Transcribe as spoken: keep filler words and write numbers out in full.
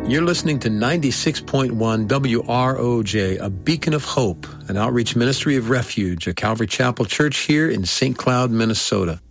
You're listening to ninety-six point one W R O J, a beacon of hope, an outreach ministry of refuge, a Calvary Chapel church here in Saint Cloud, Minnesota.